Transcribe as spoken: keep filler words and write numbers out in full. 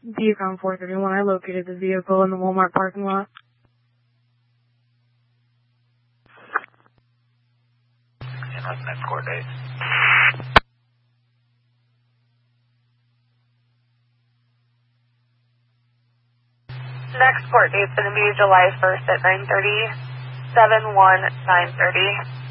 Viacom four thirty-one, I located the vehicle in the Walmart parking lot. And what's the next court date? Next court date's going to be July first at nine thirty, seven one nine thirty.